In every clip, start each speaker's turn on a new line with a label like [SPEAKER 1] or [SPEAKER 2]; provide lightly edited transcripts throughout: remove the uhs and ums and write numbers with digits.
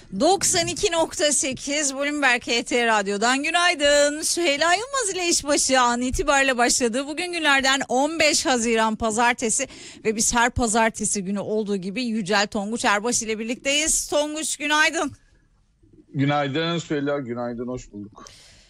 [SPEAKER 1] 92.8 Bloomberg HT Radyo'dan günaydın. Süheyla Yılmaz ile işbaşı an itibariyle başladı. Bugün günlerden 15 Haziran Pazartesi ve biz her Pazartesi günü olduğu gibi Yücel Tonguç Erbaş ile birlikteyiz. Tonguç günaydın.
[SPEAKER 2] Günaydın Süheyla, günaydın, hoş bulduk.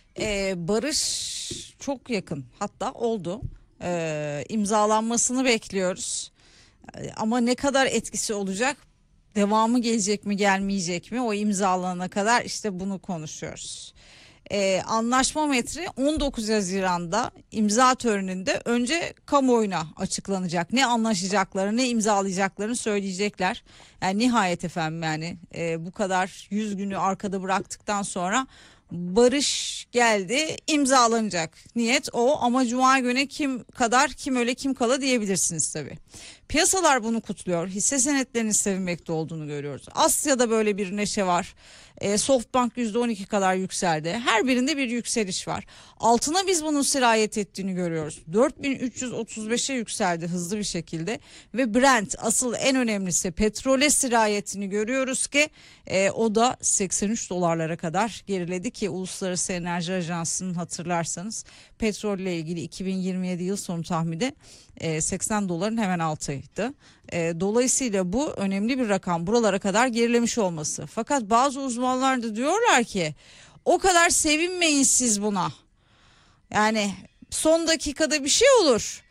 [SPEAKER 1] Barış çok yakın, hatta oldu. İmzalanmasını bekliyoruz. Ama ne kadar etkisi olacak? Devamı gelecek mi gelmeyecek mi? O imzalanana kadar işte bunu konuşuyoruz. Anlaşma metni 19 Haziran'da imza töreninde önce kamuoyuna açıklanacak. Ne anlaşacaklarını, ne imzalayacaklarını söyleyecekler. Yani nihayet efendim, yani bu kadar 100 günü arkada bıraktıktan sonra barış geldi, imzalanacak. Niyet o, ama cuma günü kim kadar kim öyle kim kala diyebilirsiniz tabii. Piyasalar bunu kutluyor. Hisse senetlerinin sevinmekte olduğunu görüyoruz. Asya'da böyle bir neşe var. Softbank %12 kadar yükseldi. Her birinde bir yükseliş var. Altına biz bunun sirayet ettiğini görüyoruz. 4335'e yükseldi hızlı bir şekilde. Ve Brent, asıl en önemlisi, petrole sirayetini görüyoruz ki o da 83 dolarlara kadar geriledi ki Uluslararası Enerji Ajansı'nın, hatırlarsanız, petrolle ilgili 2027 yıl sonu tahmini 80 doların hemen altıydı. Dolayısıyla bu önemli bir rakam, buralara kadar gerilemiş olması. Fakat bazı uzmanlar da diyorlar ki o kadar sevinmeyin siz buna. Yani son dakikada bir şey olur.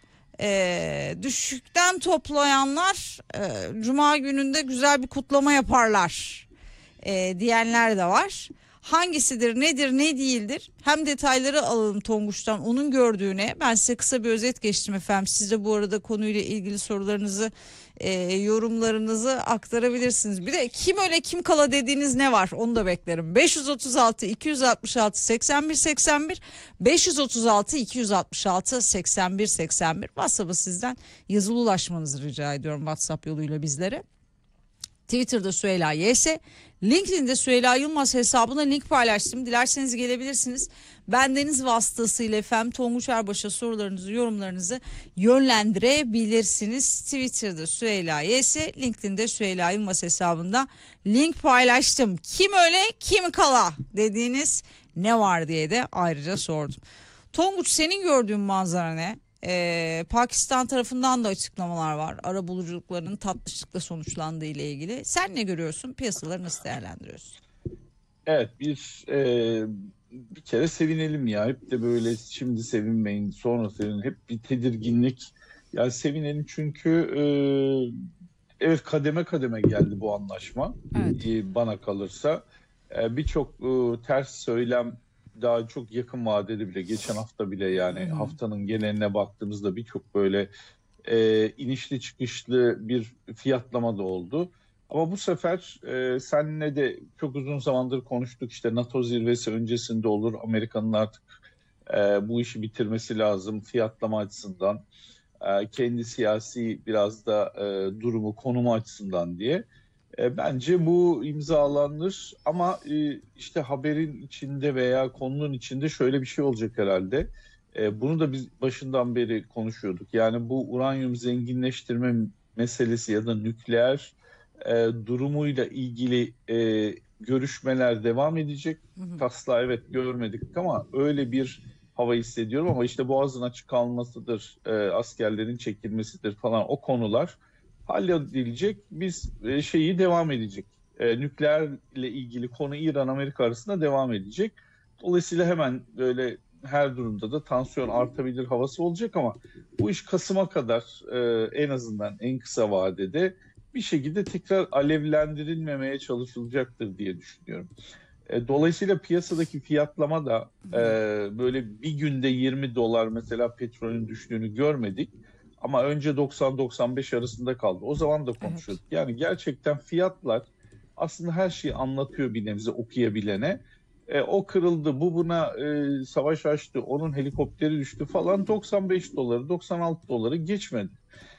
[SPEAKER 1] Düşükten toplayanlar Cuma gününde güzel bir kutlama yaparlar diyenler de var. Hangisidir, nedir, ne değildir? Hem detayları alalım Tonguç'tan, onun gördüğüne. Ben size kısa bir özet geçtim efendim. Siz de bu arada konuyla ilgili sorularınızı, yorumlarınızı aktarabilirsiniz. Bir de kim öyle kim kala dediğiniz ne var, onu da beklerim. 536 266 81 81 536 266 81 81 WhatsApp'a sizden yazılı ulaşmanızı rica ediyorum, WhatsApp yoluyla bizlere. Twitter'da Süheyla YS, LinkedIn'de Süheyla Yılmaz hesabına link paylaştım. Dilerseniz gelebilirsiniz. Bendeniz vasıtasıyla efendim Tonguç Erbaş'a sorularınızı, yorumlarınızı yönlendirebilirsiniz. Twitter'da Süheyla YS, LinkedIn'de Süheyla Yılmaz hesabında link paylaştım. Kim öyle kim kala dediğiniz ne var diye de ayrıca sordum. Tonguç, senin gördüğün manzara ne? Pakistan tarafından da açıklamalar var. Arabuluculuklarının tatlışlıkla sonuçlandığı ile ilgili. Sen ne görüyorsun? Piyasaları nasıl değerlendiriyorsun?
[SPEAKER 2] Evet, bir kere sevinelim ya. Hep de böyle şimdi sevinmeyin, sonra sevinin. Hep bir tedirginlik. Yani sevinelim çünkü evet, kademe kademe geldi bu anlaşma.
[SPEAKER 1] Evet.
[SPEAKER 2] Bana kalırsa. Birçok ters söylem daha çok yakın vadede bile, geçen hafta bile, yani haftanın geneline baktığımızda birçok böyle inişli çıkışlı bir fiyatlama da oldu. Ama bu sefer seninle de çok uzun zamandır konuştuk, işte NATO zirvesi öncesinde olur, Amerika'nın artık bu işi bitirmesi lazım fiyatlama açısından, kendi siyasi biraz da durumu, konumu açısından diye. Bence bu imzalanır ama işte haberin içinde veya konunun içinde şöyle bir şey olacak herhalde. Bunu da biz başından beri konuşuyorduk. Yani bu uranyum zenginleştirme meselesi ya da nükleer durumuyla ilgili görüşmeler devam edecek. Taslağı evet görmedik ama öyle bir hava hissediyorum, ama işte Boğaz'ın açık kalmasıdır, askerlerin çekilmesidir falan, o konular halledilecek. Biz şeyi devam edecek. Nükleerle ilgili konu İran-Amerika arasında devam edecek. Dolayısıyla hemen böyle her durumda da tansiyon artabilir havası olacak, ama bu iş Kasım'a kadar en azından en kısa vadede bir şekilde tekrar alevlendirilmemeye çalışılacaktır diye düşünüyorum. Dolayısıyla piyasadaki fiyatlama da böyle bir günde 20 dolar mesela petrolün düştüğünü görmedik. Ama önce 90-95 arasında kaldı. O zaman da konuşuyorduk. Evet. Yani gerçekten fiyatlar aslında her şeyi anlatıyor bir nebze okuyabilene. O kırıldı, bu buna savaş açtı, onun helikopteri düştü falan, 95 doları, 96 doları geçmedi.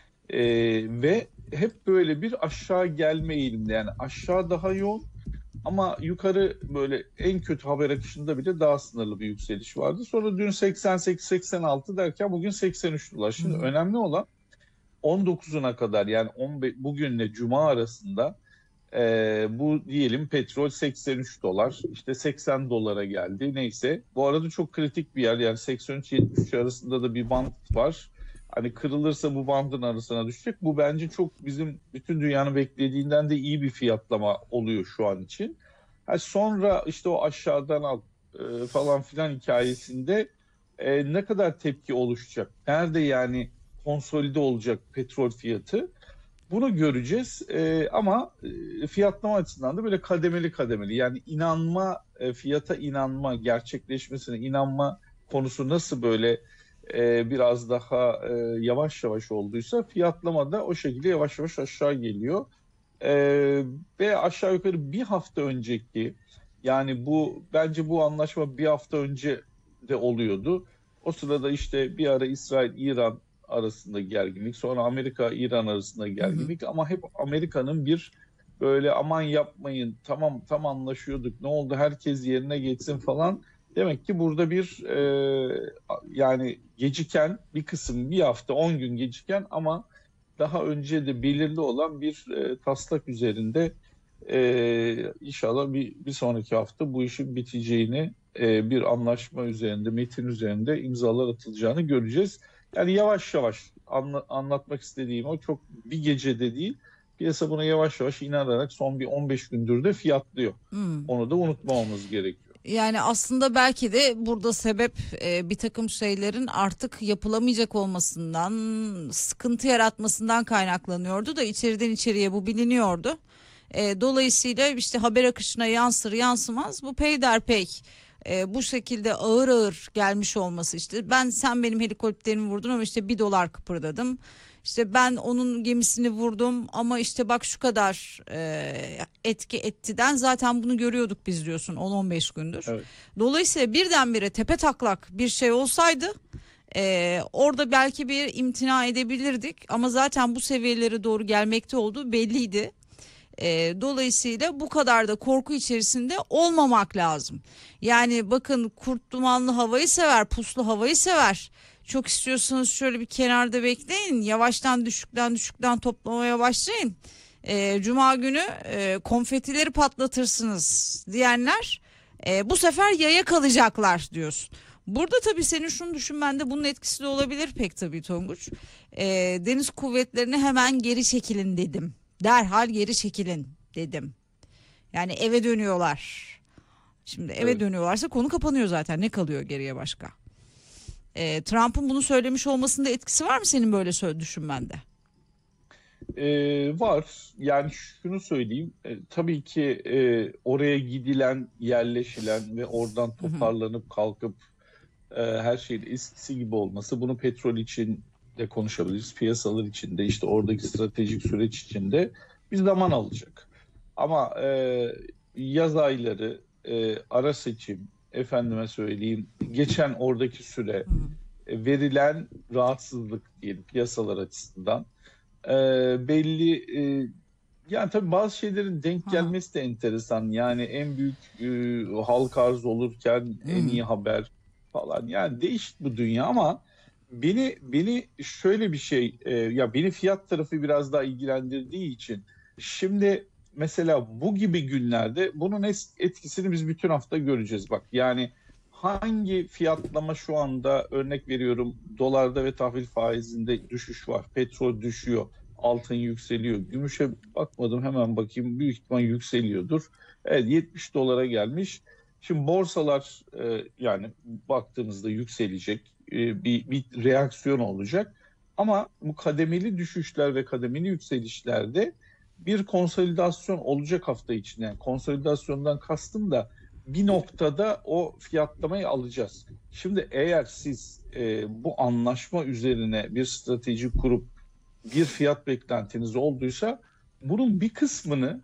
[SPEAKER 2] Ve hep böyle bir aşağı gelme eğilimde, yani aşağı daha yoğun ama yukarı böyle en kötü haber akışında bile daha sınırlı bir yükseliş vardı. Sonra dün 88-86 derken bugün 83 dolar. Şimdi önemli olan 19'una kadar, yani 15, bugünle Cuma arasında Bu diyelim petrol 83 dolar, işte 80 dolara geldi neyse. Bu arada çok kritik bir yer, yani 83-73 arasında da bir band var. Hani kırılırsa bu bandın arasına düşecek. Bu bence çok bizim bütün dünyanın beklediğinden de iyi bir fiyatlama oluyor şu an için. Ha, sonra işte o aşağıdan al falan filan hikayesinde ne kadar tepki oluşacak? Nerede yani konsolide olacak petrol fiyatı? Bunu göreceğiz. Ama fiyatlama açısından da böyle kademeli kademeli, yani inanma, fiyata inanma, gerçekleşmesine inanma konusu nasıl böyle biraz daha yavaş yavaş olduysa, fiyatlama da o şekilde yavaş yavaş aşağı geliyor. Ve aşağı yukarı bir hafta önceki, yani bu bence bu anlaşma bir hafta önce de oluyordu. O sırada işte bir ara İsrail-İran arasında gerginlik, sonra Amerika-İran arasında
[SPEAKER 1] Hı hı.
[SPEAKER 2] gerginlik, ama hep Amerika'nın bir böyle aman yapmayın, tamam tam anlaşıyorduk, ne oldu herkes yerine geçsin falan. Demek ki burada bir yani geciken bir kısım, bir hafta 10 gün geciken ama daha önce de belirli olan bir taslak üzerinde inşallah bir sonraki hafta bu işin biteceğini, bir anlaşma üzerinde, metin üzerinde imzalar atılacağını göreceğiz. Yani yavaş yavaş anlatmak istediğim o, çok bir gecede değil. Piyasa buna yavaş yavaş inanarak son bir 15 gündür de fiyatlıyor.
[SPEAKER 1] Hmm.
[SPEAKER 2] Onu da unutmamamız gerekiyor.
[SPEAKER 1] Yani aslında belki de burada sebep bir takım şeylerin artık yapılamayacak olmasından, sıkıntı yaratmasından kaynaklanıyordu da içeriden içeriye bu biliniyordu. Dolayısıyla işte haber akışına yansır yansımaz bu peyderpey bu şekilde ağır ağır gelmiş olması, işte sen benim helikopterimi vurdun ama işte 1 dolar kıpırdadım. İşte ben onun gemisini vurdum ama işte bak şu kadar etki ettiden zaten bunu görüyorduk biz diyorsun 10-15 gündür.
[SPEAKER 2] Evet.
[SPEAKER 1] Dolayısıyla birdenbire tepe taklak bir şey olsaydı orada belki bir imtina edebilirdik ama zaten bu seviyelere doğru gelmekte olduğu belliydi. Dolayısıyla bu kadar da korku içerisinde olmamak lazım. Yani bakın, kurt dumanlı havayı sever, puslu havayı sever. Çok istiyorsanız şöyle bir kenarda bekleyin. Yavaştan düşükten toplamaya başlayın. Cuma günü konfetileri patlatırsınız diyenler bu sefer yaya kalacaklar diyorsun. Burada tabii senin şunu düşünmen de bunun etkisi de olabilir pek tabii Tonguç. Deniz kuvvetlerine hemen geri çekilin dedim. Derhal geri çekilin dedim. Yani eve dönüyorlar. Şimdi eve
[SPEAKER 2] Evet.
[SPEAKER 1] dönüyorlarsa konu kapanıyor zaten. Ne kalıyor geriye başka? Trump'ın bunu söylemiş olmasında etkisi var mı senin böyle düşünmende?
[SPEAKER 2] Var. Yani şunu söyleyeyim. Tabii ki oraya gidilen, yerleşilen ve oradan
[SPEAKER 1] Hı hı.
[SPEAKER 2] toparlanıp kalkıp her şeyin eskisi gibi olması, bunu petrol için de konuşabiliriz. Piyasalar için de, işte oradaki stratejik süreç için de bir zaman alacak. Ama yaz ayları, ara seçim, efendime söyleyeyim, geçen oradaki süre,
[SPEAKER 1] Hı
[SPEAKER 2] verilen rahatsızlık diyelim piyasalar açısından. E, belli yani tabii bazı şeylerin denk
[SPEAKER 1] hı.
[SPEAKER 2] gelmesi de enteresan. Yani en büyük halk arz olurken en
[SPEAKER 1] Hı
[SPEAKER 2] iyi haber falan. Yani değişik bu dünya, ama beni şöyle bir şey, ya beni fiyat tarafı biraz daha ilgilendirdiği için şimdi mesela bu gibi günlerde bunun etkisini biz bütün hafta göreceğiz. Bak yani hangi fiyatlama şu anda, örnek veriyorum, dolarda ve tahvil faizinde düşüş var. Petrol düşüyor, altın yükseliyor. Gümüşe bakmadım, hemen bakayım, büyük ihtimal yükseliyordur. Evet, 70 dolara gelmiş. Şimdi borsalar yani baktığımızda yükselecek, bir reaksiyon olacak. Ama bu kademeli düşüşler ve kademeli yükselişlerde bir konsolidasyon olacak hafta içinde. Yani konsolidasyondan kastım da bir noktada o fiyatlamayı alacağız. Şimdi eğer siz bu anlaşma üzerine bir strateji kurup bir fiyat beklentiniz olduysa, bunun bir kısmını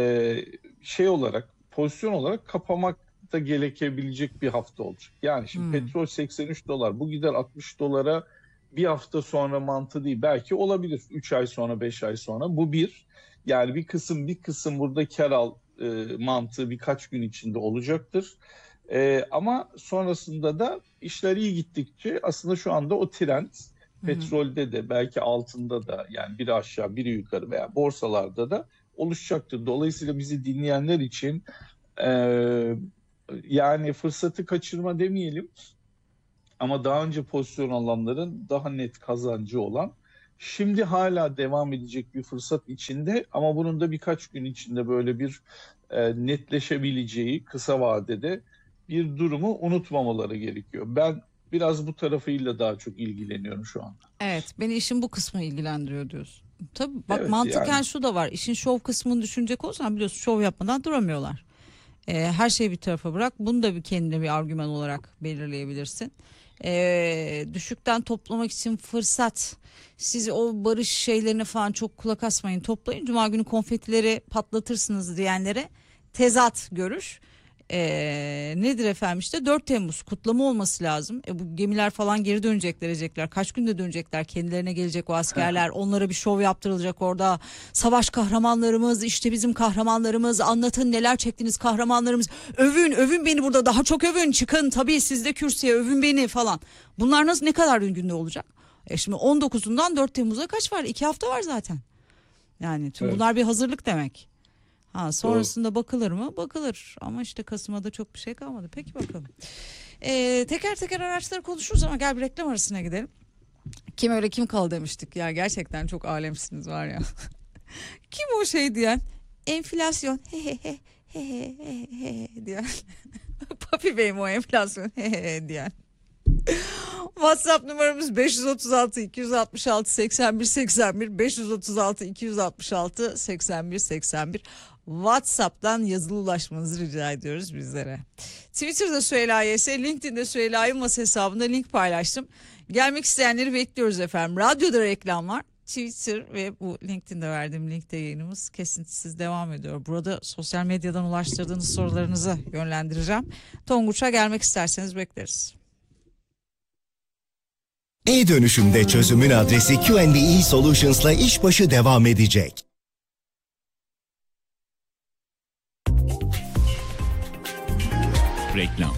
[SPEAKER 2] şey olarak, pozisyon olarak kapamak da gerekebilecek bir hafta olacak. Yani şimdi
[SPEAKER 1] hı.
[SPEAKER 2] petrol 83 dolar, bu gider 60 dolara bir hafta sonra mantığı değil. Belki olabilir 3 ay sonra, 5 ay sonra. Bu bir. Yani bir kısım burada kar al mantığı birkaç gün içinde olacaktır. Ama sonrasında da işler iyi gittikçe aslında şu anda o trend
[SPEAKER 1] Hı hı.
[SPEAKER 2] petrolde de, belki altında da, yani biri aşağı biri yukarı veya borsalarda da oluşacaktır. Dolayısıyla bizi dinleyenler için yani fırsatı kaçırma demeyelim ama daha önce pozisyon alanların daha net kazancı olan, şimdi hala devam edecek bir fırsat içinde ama bunun da birkaç gün içinde böyle bir netleşebileceği kısa vadede bir durumu unutmamaları gerekiyor. Ben biraz bu tarafıyla daha çok ilgileniyorum şu anda.
[SPEAKER 1] Evet, beni işin bu kısmı ilgilendiriyor diyorsun. Tabii bak,
[SPEAKER 2] Evet
[SPEAKER 1] mantıken
[SPEAKER 2] yani.
[SPEAKER 1] şu da var. İşin şov kısmını düşünecek olsan biliyorsun, şov yapmadan duramıyorlar. Her şeyi bir tarafa bırak. Bunu da bir kendine bir argüman olarak belirleyebilirsin. Düşükten toplamak için fırsat. Siz o barış şeylerine falan çok kulak asmayın. Toplayın. Cuma günü konfetileri patlatırsınız diyenlere tezat görüş. Nedir efendim, işte 4 Temmuz kutlama olması lazım. Bu gemiler falan geri dönecekler. Kaç günde dönecekler, kendilerine gelecek o askerler. Onlara bir şov yaptırılacak orada. Savaş kahramanlarımız, işte bizim kahramanlarımız, anlatın neler çektiniz kahramanlarımız. Övün beni burada, daha çok övün, çıkın tabii siz de kürsüye övün beni falan. Bunlar nasıl, ne kadar günde olacak? Şimdi 19'undan 4 Temmuz'a kaç var? 2 hafta var zaten. Yani tüm bunlar bir hazırlık demek. Sonrasında bakılır mı? Bakılır. Ama işte Kasım'a da çok bir şey kalmadı. Peki bakalım. Teker teker araçları konuşuruz ama gel bir reklam arasına gidelim. Kim öyle kim kal demiştik ya. Gerçekten çok alemsiniz var ya. Kim o şey diyen? Enflasyon. He he he he he he diyen. Papi Bey'im o enflasyon he he diyen. WhatsApp numaramız 536 266 81 81 536 266 81 81. WhatsApp'tan yazılı ulaşmanızı rica ediyoruz bizlere. Twitter'da Süheyla YS, LinkedIn'de Süheyla Yılmaz hesabında link paylaştım. Gelmek isteyenleri bekliyoruz efendim. Radyoda reklam var. Twitter ve bu LinkedIn'de verdiğim linkte yayınımız kesintisiz devam ediyor. Burada sosyal medyadan ulaştırdığınız sorularınızı yönlendireceğim. Tonguç'a gelmek isterseniz bekleriz.
[SPEAKER 3] E-dönüşümde çözümün adresi Q&E Solutions'la işbaşı devam edecek.
[SPEAKER 4] Reklam.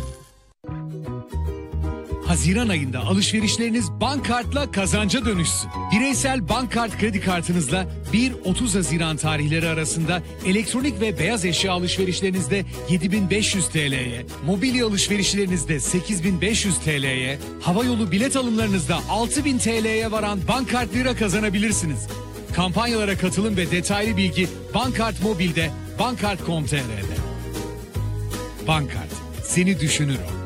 [SPEAKER 4] Haziran ayında alışverişleriniz Bankkart'la kazanca dönüşsün. Bireysel Bankkart kredi kartınızla 1-30 Haziran tarihleri arasında elektronik ve beyaz eşya alışverişlerinizde 7.500 TL'ye, mobilya alışverişlerinizde 8.500 TL'ye, havayolu bilet alımlarınızda 6.000 TL'ye varan Bankkart lira kazanabilirsiniz. Kampanyalara katılım ve detaylı bilgi Bankkart Mobil'de, bankkart.com.tr'de. Bankkart, seni düşünür o.